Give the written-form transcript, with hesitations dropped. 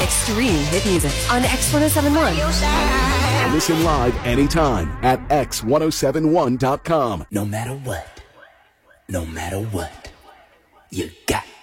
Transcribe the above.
extreme hit music on X1071. Listen live anytime at x1071.com. No matter what, you got